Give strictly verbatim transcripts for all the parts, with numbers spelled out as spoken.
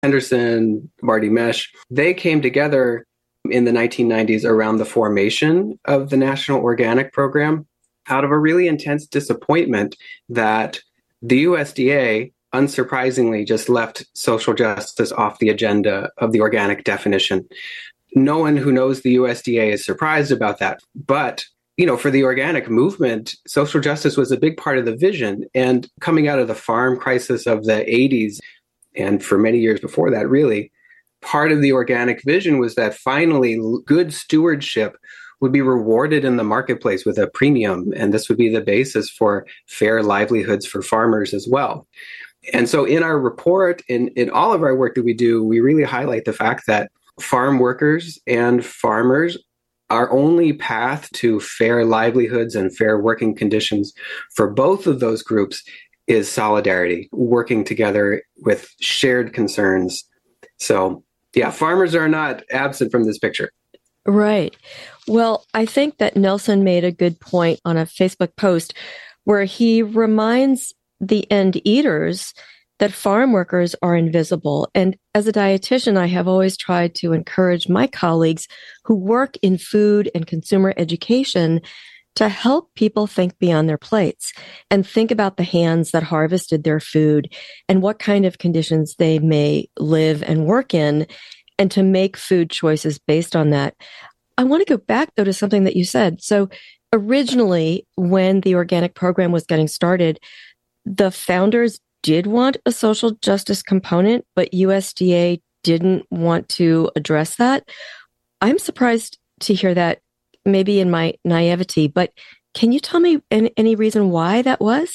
Henderson, Marty Mesh, they came together in the nineteen nineties around the formation of the National Organic Program out of a really intense disappointment that the U S D A, unsurprisingly, just left social justice off the agenda of the organic definition. No one who knows the U S D A is surprised about that. But, you know, for the organic movement, social justice was a big part of the vision. And coming out of the farm crisis of the eighties, and for many years before that, really, part of the organic vision was that finally good stewardship would be rewarded in the marketplace with a premium, and this would be the basis for fair livelihoods for farmers as well. And so in our report, in, in all of our work that we do, we really highlight the fact that farm workers and farmers, our only path to fair livelihoods and fair working conditions for both of those groups is solidarity, working together with shared concerns. So, yeah, farmers are not absent from this picture. Right. Well, I think that Nelson made a good point on a Facebook post where he reminds the end eaters that farm workers are invisible. And as a dietitian, I have always tried to encourage my colleagues who work in food and consumer education to help people think beyond their plates and think about the hands that harvested their food and what kind of conditions they may live and work in, and to make food choices based on that. I want to go back, though, to something that you said. So originally, when the organic program was getting started, the founders did want a social justice component, but U S D A didn't want to address that. I'm surprised to hear that, maybe in my naivety, but can you tell me any, any reason why that was?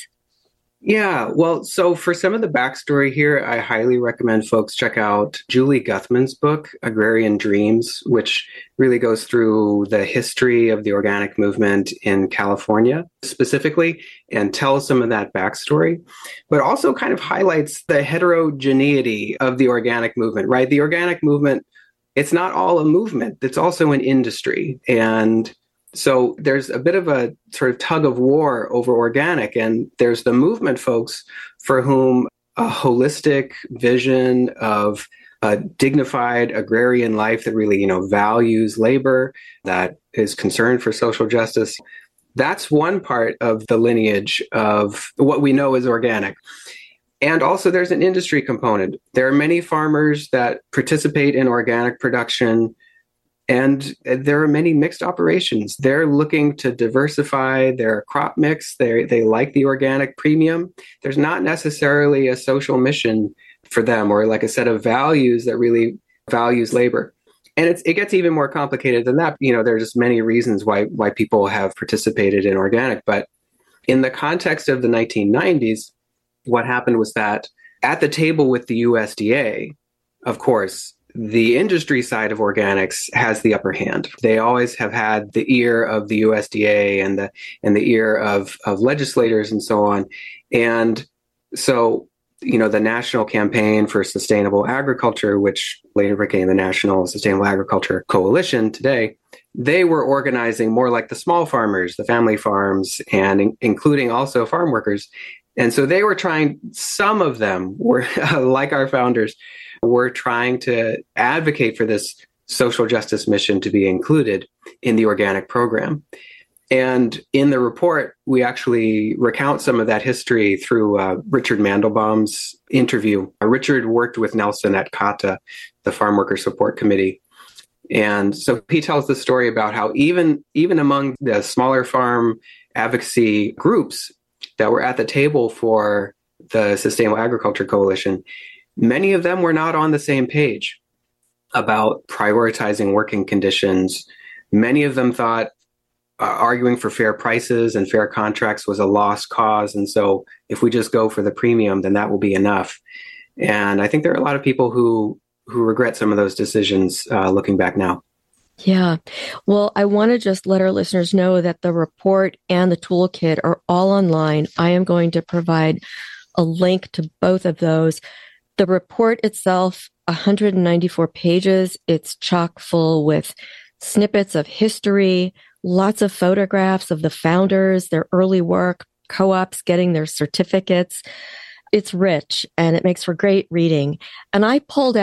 Yeah, well, so for some of the backstory here, I highly recommend folks check out Julie Guthman's book, Agrarian Dreams, which really goes through the history of the organic movement in California specifically and tells some of that backstory, but also kind of highlights the heterogeneity of the organic movement, right? The organic movement, it's not all a movement, it's also an industry. And so there's a bit of a sort of tug of war over organic, and there's the movement folks for whom a holistic vision of a dignified agrarian life that really, you know, values labor, that is concerned for social justice. That's one part of the lineage of what we know as organic. And also there's an industry component. There are many farmers that participate in organic production, and there are many mixed operations. They're looking to diversify their crop mix. They they like the organic premium. There's not necessarily a social mission for them or like a set of values that really values labor. And it's, it gets even more complicated than that. You know, there's just many reasons why why people have participated in organic. But in the context of the nineteen nineties, what happened was that at the table with the U S D A, of course, the industry side of organics has the upper hand. They always have had the ear of the U S D A and the and the ear of, of legislators and so on. And so, you know, the National Campaign for Sustainable Agriculture, which later became the National Sustainable Agriculture Coalition today, they were organizing more like the small farmers, the family farms, and in, including also farm workers. And so they were trying, some of them were, like our founders, were trying to advocate for this social justice mission to be included in the organic program. And in the report, we actually recount some of that history through uh, Richard Mandelbaum's interview. Uh, Richard worked with Nelson at CATA, the Farm Worker Support Committee. And so he tells the story about how even, even among the smaller farm advocacy groups that were at the table for the Sustainable Agriculture Coalition, many of them were not on the same page about prioritizing working conditions. Many of them thought uh, arguing for fair prices and fair contracts was a lost cause. And so if we just go for the premium, then that will be enough. And I think there are a lot of people who, who regret some of those decisions uh, looking back now. Yeah. Well, I want to just let our listeners know that the report and the toolkit are all online. I am going to provide a link to both of those. The report itself, one hundred ninety-four pages. It's chock full with snippets of history, lots of photographs of the founders, their early work, co-ops getting their certificates. It's rich and it makes for great reading. And I pulled out